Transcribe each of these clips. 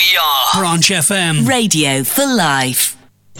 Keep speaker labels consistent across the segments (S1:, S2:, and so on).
S1: We are Branch FM.
S2: Radio for life.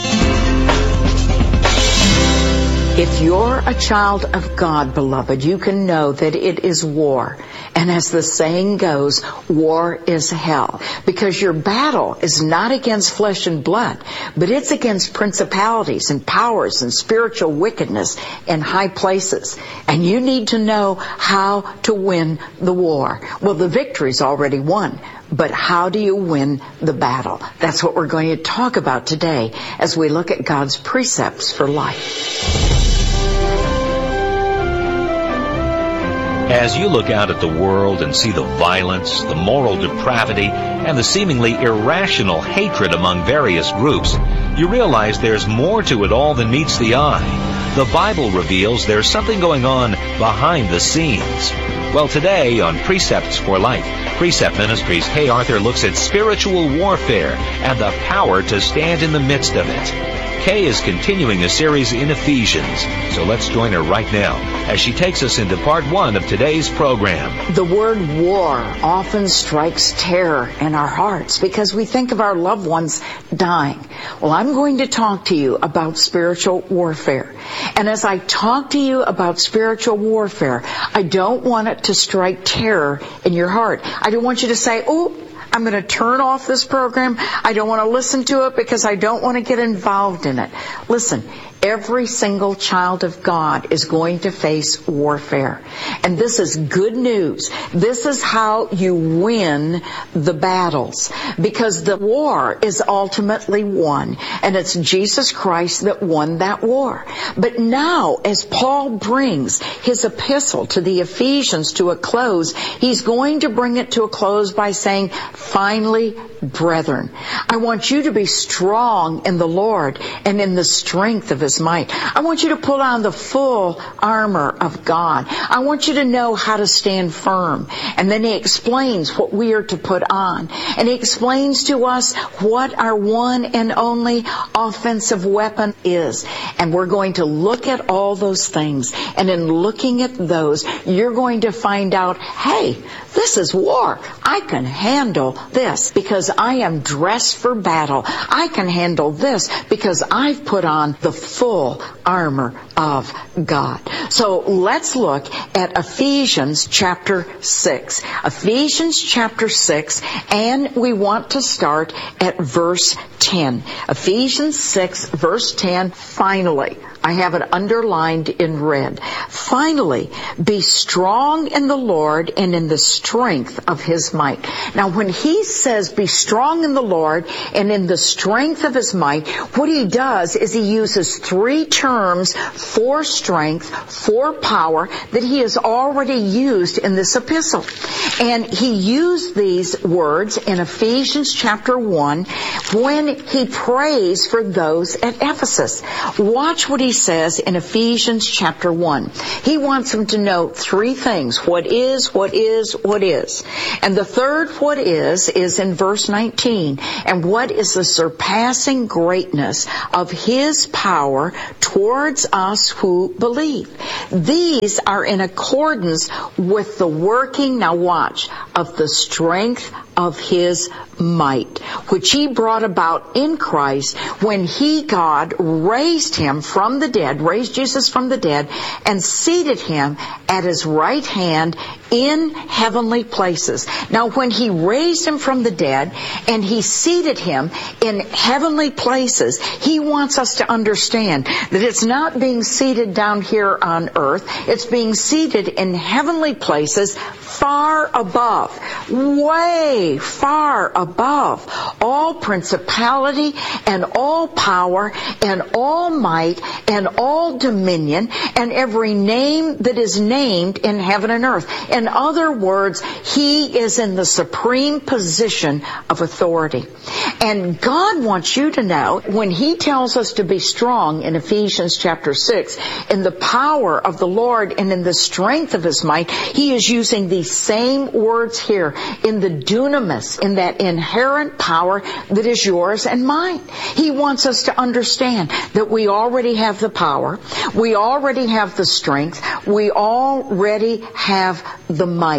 S3: If you're a child of God, beloved, you can know that it is war. And as the saying goes, war is hell. Because your battle is not against flesh and blood, but it's against principalities and powers and spiritual wickedness in high places. And you need to know how to win the war. Well, the victory's already won. But how do you win the battle? That's what we're going to talk about today as we look at God's precepts for life.
S4: As you look out at the world and see the violence, the moral depravity, and the seemingly irrational hatred among various groups, you realize there's more to it all than meets the eye. The Bible reveals there's something going on behind the scenes. Well, today on Precepts for Life, Precept Ministries Kay Arthur looks at spiritual warfare and the power to stand in the midst of it. Kay is continuing a series in Ephesians, so let's join her right now as she takes us into part 1 of today's program.
S3: The word war often strikes terror in our hearts because we think of our loved ones dying. Well, I'm going to talk to you about spiritual warfare. And as I talk to you about spiritual warfare, I don't want it to strike terror in your heart. I don't want you to say, oh, I'm going to turn off this program. I don't want to listen to it because I don't want to get involved in it. Listen, every single child of God is going to face warfare. And this is good news. This is how you win the battles. Because the war is ultimately won. And it's Jesus Christ that won that war. But now, as Paul brings his epistle to the Ephesians to a close, he's going to bring it to a close by saying, finally, brethren, I want you to be strong in the Lord and in the strength of His might. I want you to put on the full armor of God. I want you to know how to stand firm. And then he explains what we are to put on. And he explains to us what our one and only offensive weapon is. And we're going to look at all those things. And in looking at those, you're going to find out, hey, this is war. I can handle this because I am dressed for battle. I can handle this because I've put on the full armor of God. So let's look at Ephesians chapter 6. Ephesians chapter 6, and we want to start at verse 10. Ephesians 6, verse 10, finally. I have it underlined in red. Finally, be strong in the Lord and in the strength of His might. Now, when he says be strong in the Lord and in the strength of His might, what he does is he uses three terms for strength, for power, that he has already used in this epistle. And he used these words in Ephesians chapter 1 when he prays for those at Ephesus. Watch what he says in Ephesians chapter 1. He wants them to know three things. What is. And the third what is in verse 19. And what is the surpassing greatness of His power towards us who believe. These are in accordance with the working, now watch, of the strength of His might, which He brought about in Christ when He, God, raised Him from the dead, raised Jesus from the dead, and seated Him at His right hand in heavenly places. Now, when He raised Him from the dead and He seated Him in heavenly places, He wants us to understand that it's not being seated down here on earth. It's being seated in heavenly places far above, way far above all principality and all power and all might and all dominion and every name that is named in heaven and earth. In other words, He is in the supreme position of authority. And God wants you to know, when He tells us to be strong in Ephesians chapter 6, in the power of the Lord and in the strength of His might, He is using these same words here in the dunamis, in that inherent power that is yours and mine. He wants us to understand that we already have the power, we already have the strength, we already have the might.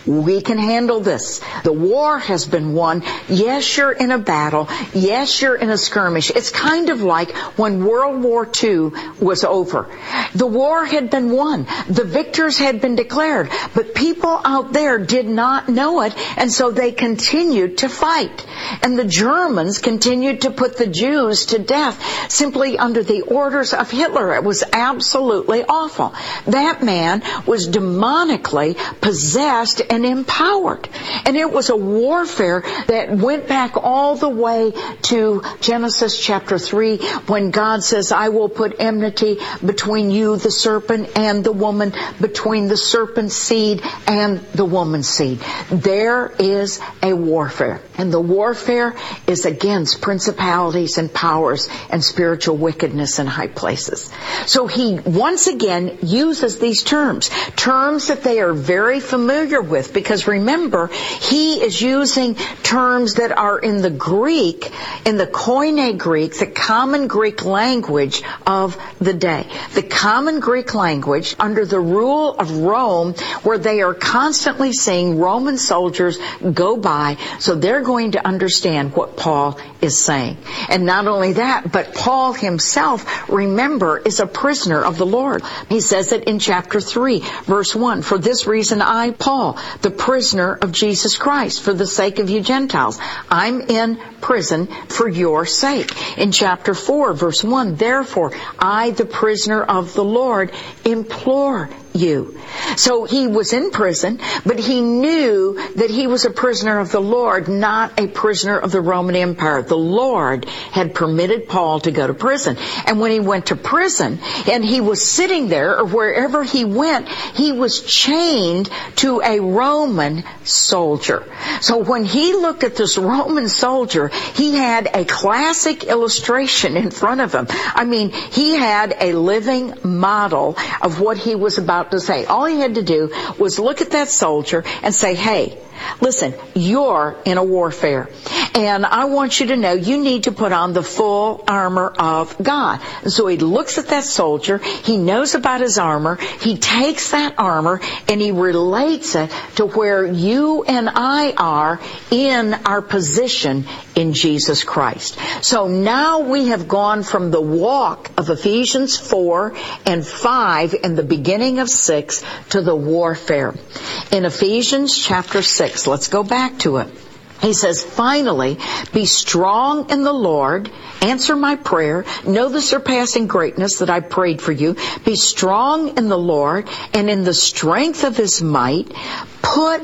S3: We can handle this. The war has been won. Yes, you're in a battle. Yes, you're in a skirmish. It's kind of like when World War II was over. The war had been won. The victors had been declared. But people out there did not know it, and so they continued to fight. And the Germans continued to put the Jews to death simply under the orders of Hitler. It was absolutely awful. That man was demonically possessed and empowered. And it was a warfare that went back all the way to Genesis chapter 3, when God says, I will put enmity between you, the serpent, and the woman, between the serpent's seed and the woman's seed. There is a warfare. And the warfare is against principalities and powers and spiritual wickedness in high places. So he once again uses these terms that they are very familiar with, because remember, he is using terms that are in the Greek, in the Koine Greek, the common Greek language of the day. The common Greek language under the rule of Rome, where they are constantly seeing Roman soldiers go by, so they're going to understand what Paul is saying. And not only that, but Paul himself, remember, is a prisoner of the Lord. He says it in chapter 3, verse 1, for this reason I, Paul, the prisoner of Jesus Christ, for the sake of you Gentiles, I'm in prison for your sake. In chapter 4, verse 1, therefore I, the prisoner of the Lord, implore you. So he was in prison, but he knew that he was a prisoner of the Lord, not a prisoner of the Roman Empire. The Lord had permitted Paul to go to prison. And when he went to prison, and he was sitting there, or wherever he went, he was chained to a Roman soldier. So when he looked at this Roman soldier, he had a classic illustration in front of him. I mean, he had a living model of what he was about to say. All he had to do was look at that soldier and say, hey, listen, you're in a warfare, and I want you to know you need to put on the full armor of God. And so he looks at that soldier, he knows about his armor, he takes that armor and he relates it to where you and I are in our position in Jesus Christ. So now we have gone from the walk of Ephesians 4 and 5 and the beginning of 6 to the warfare. In Ephesians chapter 6, let's go back to it. He says, finally, be strong in the Lord, answer my prayer, know the surpassing greatness that I prayed for you, be strong in the Lord, and in the strength of his might, put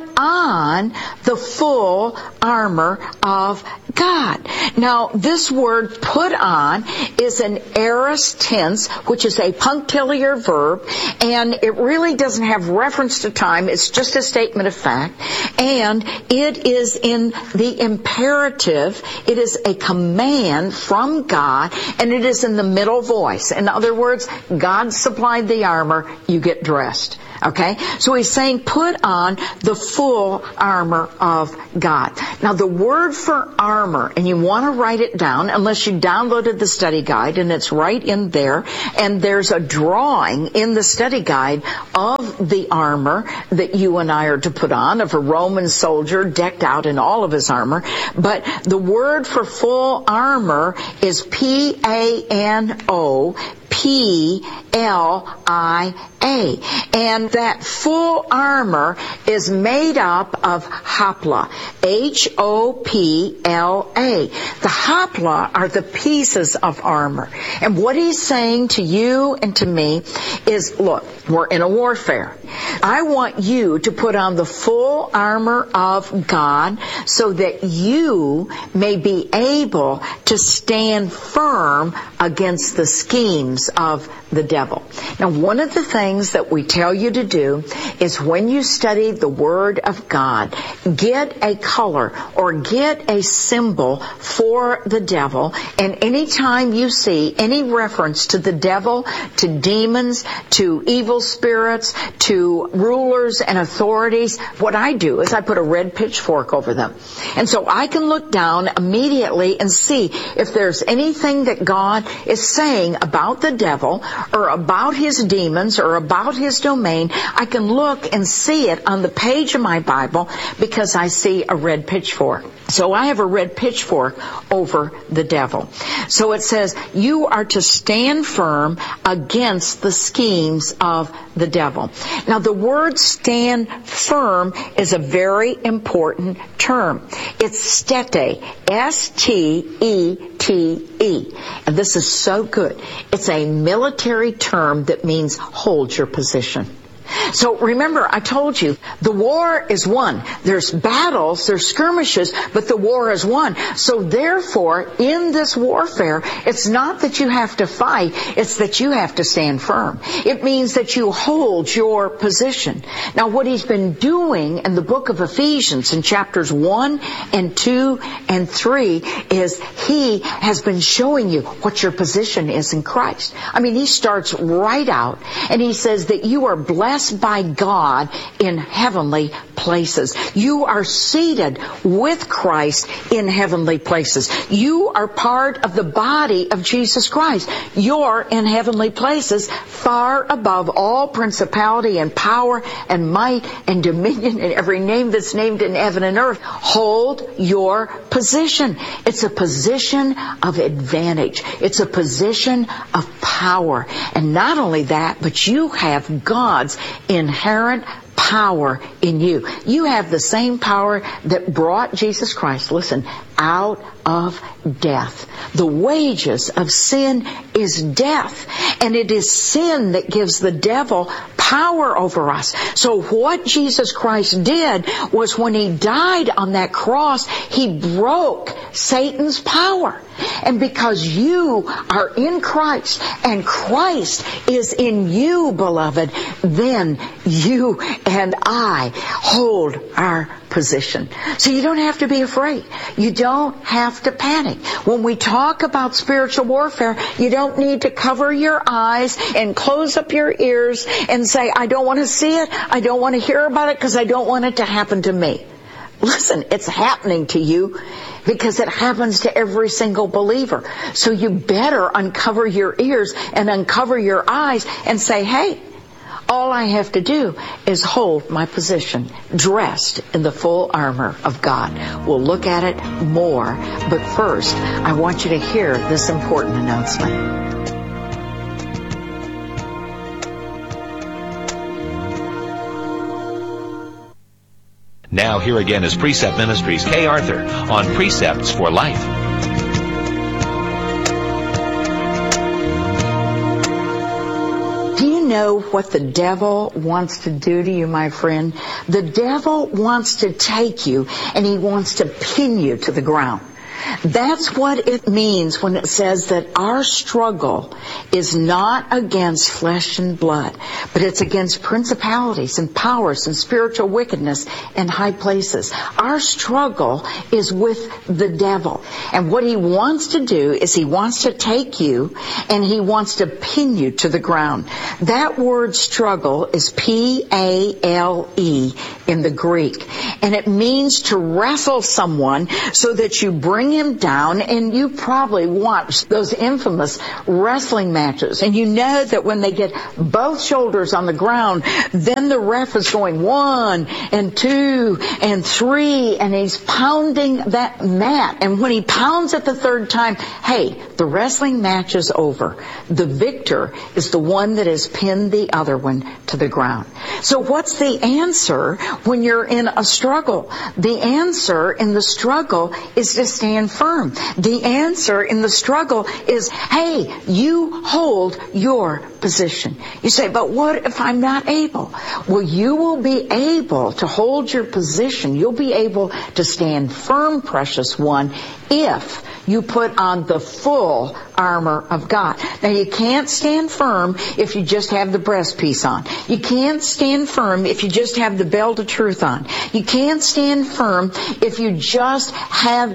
S3: on the full armor of God. Now, this word put on is an aorist tense, which is a punctiliar verb, and it really doesn't have reference to time. It's just a statement of fact, and it is in the imperative. It is a command from God, and it is in the middle voice. In other words, God supplied the armor, you get dressed. Okay? So he's saying put on the full armor of God. Now the word for armor, and you want to write it down unless you downloaded the study guide, and it's right in there, and there's a drawing in the study guide of the armor that you and I are to put on, of a Roman soldier decked out in all of his armor. But the word for full armor is P-A-N-O P-L-I-A. And that full armor is made up of hopla. H-O-P-L-A. The hopla are the pieces of armor. And what he's saying to you and to me is, look, we're in a warfare. I want you to put on the full armor of God so that you may be able to stand firm against the schemes of the devil. Now, one of the things that we tell you to do is when you study the Word of God, get a color or get a symbol for the devil, and anytime you see any reference to the devil, to demons, to evil spirits, to rulers and authorities, what I do is I put a red pitchfork over them. And so I can look down immediately and see if there's anything that God is saying about the devil or about his demons or about his domain, I can look and see it on the page of my Bible because I see a red pitchfork. So I have a red pitchfork over the devil. So it says, you are to stand firm against the schemes of the devil. Now the word stand firm is a very important term. It's stete, S-T-E-T-E. And this is so good. It's a military term that means hold your position. So remember, I told you, the war is won. There's battles, there's skirmishes, but the war is won. So therefore, in this warfare, it's not that you have to fight, it's that you have to stand firm. It means that you hold your position. Now, what he's been doing in the book of Ephesians in chapters 1 and 2 and 3 is he has been showing you what your position is in Christ. I mean, he starts right out and he says that you are blessed by God in heavenly places. You are seated with Christ in heavenly places. You are part of the body of Jesus Christ. You're in heavenly places far above all principality and power and might and dominion and every name that's named in heaven and earth. Hold your position. It's a position of advantage. It's a position of power. And not only that, but you have God's inherent power in you. You have the same power that brought Jesus Christ, listen, out of death. The wages of sin is death. And it is sin that gives the devil power over us. So what Jesus Christ did was when he died on that cross, he broke Satan's power. And because you are in Christ and Christ is in you, beloved, then you and I hold our position. So you don't have to be afraid. You don't have to panic. When we talk about spiritual warfare, you don't need to cover your eyes and close up your ears and say, I don't want to see it. I don't want to hear about it because I don't want it to happen to me. Listen, it's happening to you because it happens to every single believer. So you better uncover your ears and uncover your eyes and say, hey, all I have to do is hold my position, dressed in the full armor of God. We'll look at it more, but first, I want you to hear this important announcement.
S4: Now here again is Precept Ministries' Kay Arthur on Precepts for Life.
S3: Do you know what the devil wants to do to you, my friend? The devil wants to take you and he wants to pin you to the ground. That's what it means when it says that our struggle is not against flesh and blood, but it's against principalities and powers and spiritual wickedness in high places. Our struggle is with the devil. And what he wants to do is he wants to take you and he wants to pin you to the ground. That word struggle is P-A-L-E in the Greek. And it means to wrestle someone so that you bring him down. And you probably watched those infamous wrestling matches. And you know that when they get both shoulders on the ground, then the ref is going 1 and 2 and 3, and he's pounding that mat. And when he pounds it the third time, hey, the wrestling match is over. The victor is the one that has pinned the other one to the ground. So what's the answer when you're in a struggle? The answer in the struggle is to stand firm. The answer in the struggle is, hey, you hold your position. You say, but what if I'm not able? Well, you will be able to hold your position. You'll be able to stand firm, precious one, if you put on the full armor of God. Now, you can't stand firm if you just have the breastpiece on. You can't stand firm if you just have the belt of truth on. You can't stand firm if you just have your shoes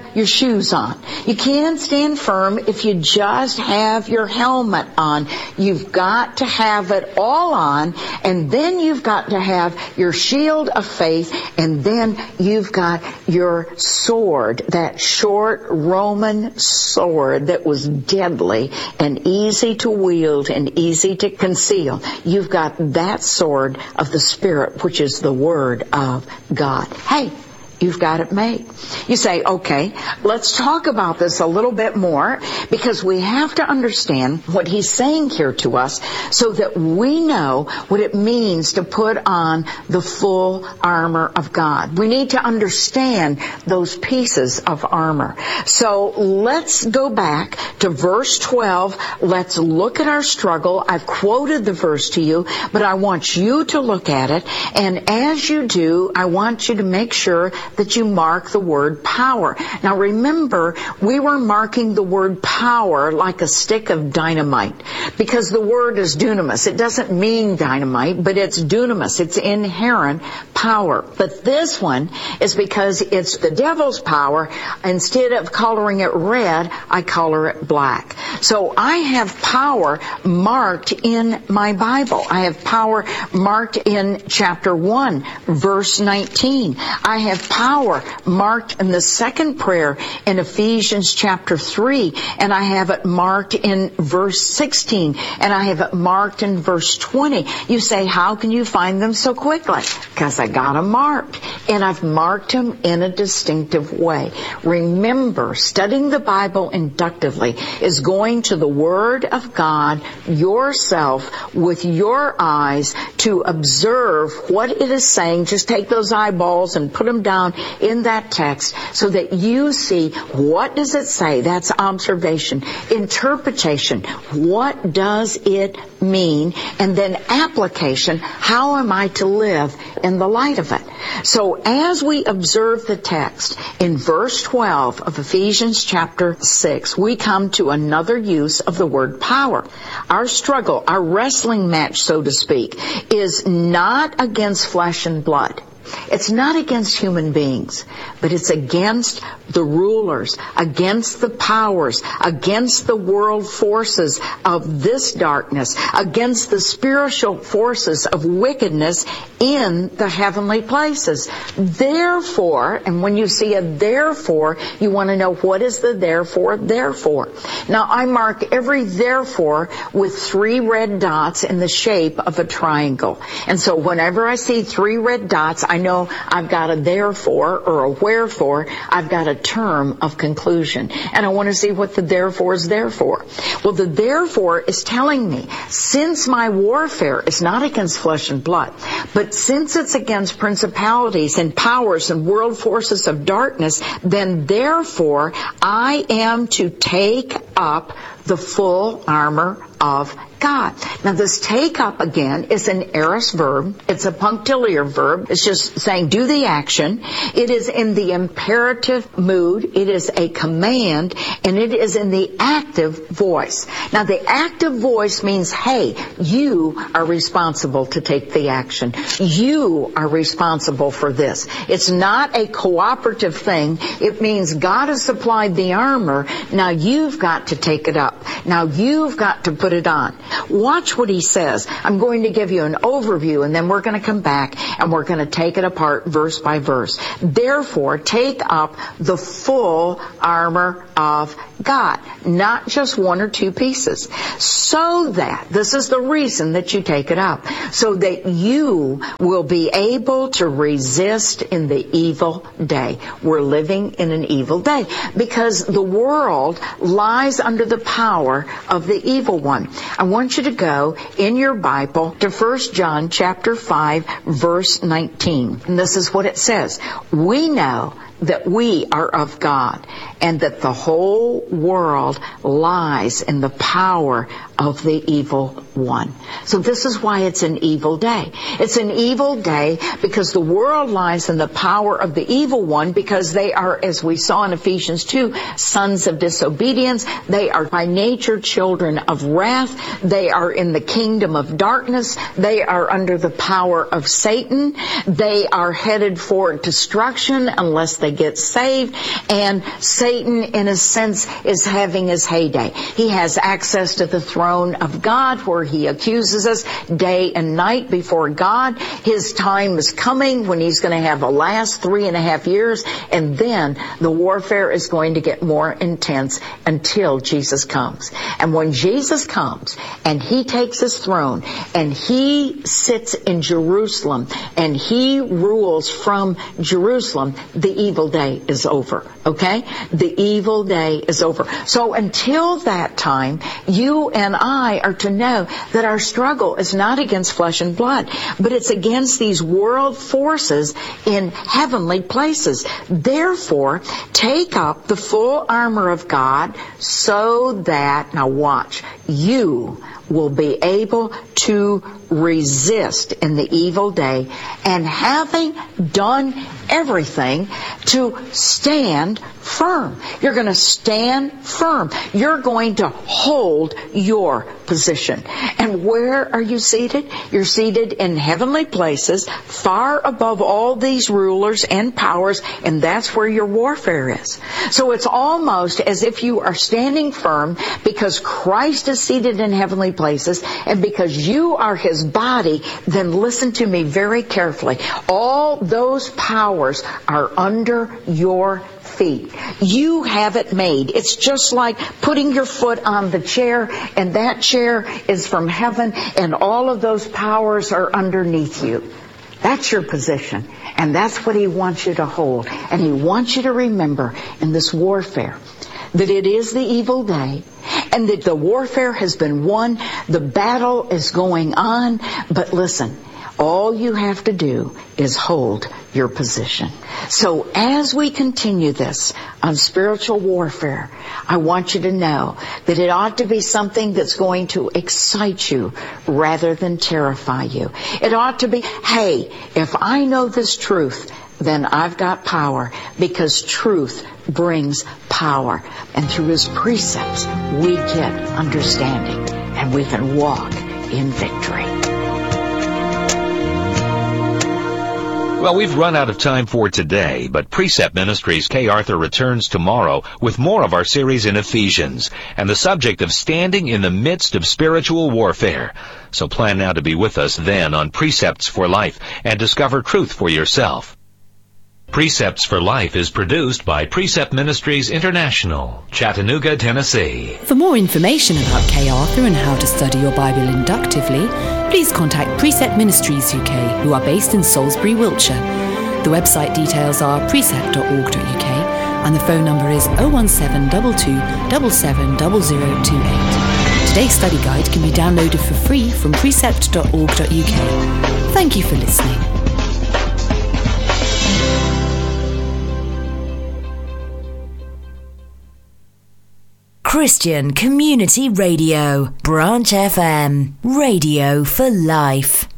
S3: shoes on. You can't stand firm if you just have your helmet on. You've got to have it all on, and then you've got to have your shield of faith, and then you've got your sword, that short Roman sword that was deadly and easy to wield and easy to conceal. You've got that sword of the Spirit, which is the Word of God. Hey, you've got it made. You say, okay, let's talk about this a little bit more, because we have to understand what he's saying here to us so that we know what it means to put on the full armor of God. We need to understand those pieces of armor. So let's go back to verse 12. Let's look at our struggle. I've quoted the verse to you, but I want you to look at it. And as you do, I want you to make sure that you mark the word power. Now remember, we were marking the word power like a stick of dynamite, because the word is dunamis. It doesn't mean dynamite, but it's dunamis. It's inherent power. But this one is because it's the devil's power. Instead of coloring it red, I color it black. So I have power marked in my Bible. I have power marked in chapter 1, verse 19. I have power marked in the second prayer in Ephesians chapter 3, and I have it marked in verse 16, and I have it marked in verse 20. You say, how can you find them so quickly? Because I got them marked, and I've marked them in a distinctive way. Remember, studying the Bible inductively is going to the Word of God yourself with your eyes to observe what it is saying. Just take those eyeballs and put them down in that text so that you see, what does it say? That's observation. Interpretation. What does it mean? And then application. How am I to live in the light of it? So as we observe the text in verse 12 of Ephesians chapter 6, we come to another use of the word power. Our struggle, our wrestling match, so to speak, is not against flesh and blood. It's not against human beings, but it's against the rulers, against the powers, against the world forces of this darkness, against the spiritual forces of wickedness in the heavenly places. Therefore, and when you see a therefore, you want to know, what is the therefore? Therefore. Now, I mark every therefore with 3 red dots in the shape of a triangle. And so whenever I see 3 red dots, I know I've got a therefore or a wherefore. I've got a term of conclusion. And I want to see what the therefore is there for. Well, the therefore is telling me, since my warfare is not against flesh and blood, but since it's against principalities and powers and world forces of darkness, then therefore I am to take up the full armor of God. Now, this take up, again, is an aorist verb. It's a punctiliar verb. It's just saying do the action. It is in the imperative mood. It is a command, and it is in the active voice. Now, the active voice means, hey, you are responsible to take the action. You are responsible for this. It's not a cooperative thing. It means God has supplied the armor. Now, you've got to take it up. Now, you've got to put it on. Watch what he says. I'm going to give you an overview, and then we're going to come back and we're going to take it apart verse by verse. Therefore, take up the full armor of God, not just 1 or 2 pieces, so that, this is the reason that you take it up, so that you will be able to resist in the evil day. We're living in an evil day because the world lies under the power of the evil one. I want you to go in your Bible to 1 John chapter 5, verse 19. And this is what it says. We know that we are of God, and that the whole world lies in the power of the evil one. So this is why it's an evil day. It's an evil day because the world lies in the power of the evil one, because they are, as we saw in Ephesians 2, sons of disobedience. They are by nature children of wrath. They are in the kingdom of darkness. They are under the power of Satan. They are headed for destruction unless they get saved. And Satan Satan, in a sense, is having his heyday. He has access to the throne of God where he accuses us day and night before God. His time is coming when he's going to have the last 3.5 years, and then the warfare is going to get more intense until Jesus comes. And when Jesus comes and he takes his throne and he sits in Jerusalem and he rules from Jerusalem, the evil day is over. Okay? The evil day is over. So until that time, you and I are to know that our struggle is not against flesh and blood, but it's against these world forces in heavenly places. Therefore, take up the full armor of God so that, now watch, you will be able to resist in the evil day, and having done everything, to stand firm. You're going to stand firm. You're going to hold your position. And where are you seated? You're seated in heavenly places, far above all these rulers and powers, and that's where your warfare is. So it's almost as if you are standing firm because Christ is seated in heavenly places, and because you are his body. Then listen to me very carefully. All those powers are under your feet. You have it made. It's just like putting your foot on the chair, and that chair is from heaven, and all of those powers are underneath you. That's your position, and that's what he wants you to hold. And he wants you to remember in this warfare that it is the evil day, and that the warfare has been won. The battle is going on. But listen, all you have to do is hold your position. So as we continue this on spiritual warfare, I want you to know that it ought to be something that's going to excite you rather than terrify you. It ought to be, hey, if I know this truth, then I've got power, because truth brings power. And through his precepts, we get understanding, and we can walk in victory.
S4: Well, we've run out of time for today, but Precept Ministries Kay Arthur returns tomorrow with more of our series in Ephesians and the subject of standing in the midst of spiritual warfare. So plan now to be with us then on Precepts for Life and discover truth for yourself. Precepts for Life is produced by Precept Ministries International, Chattanooga, Tennessee.
S1: For more information about Kay Arthur and how to study your Bible inductively, please contact Precept Ministries UK, who are based in Salisbury, Wiltshire. The website details are precept.org.uk and the phone number is 01722 770028. Today's study guide can be downloaded for free from precept.org.uk. Thank you for listening.
S2: Christian Community Radio, Branch FM, Radio for Life.